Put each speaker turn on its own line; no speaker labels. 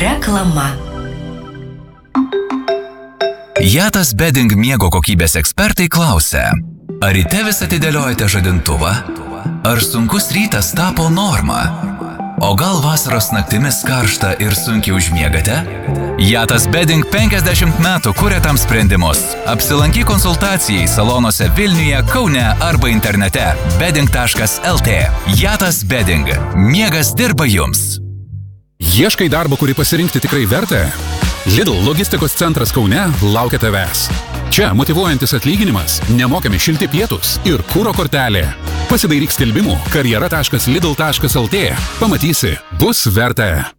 Reklama.
Jatas Bedding miego kokybės ekspertai klausia, ar ryte vis atidėliojate žadintuvą? Ar sunkus rytas tapo norma? O gal vasaros naktimis karšta ir sunkiai užmiegate? Jatas Bedding 50 metų kuria tam sprendimus. Apsilankyk konsultacijai salonuose Vilniuje, Kaune arba internete bedding.lt. Jatas Bedding. Miegas dirba jums.
Ieškai darbo, kurį pasirinkti tikrai verta? Lidl logistikos centras Kaune laukia tavęs. Čia motyvuojantis atlyginimas, nemokami šilti pietus ir kuro kortelė. Pasidairyk skelbimų karjera.lidl.lt. Pamatysi, bus verta.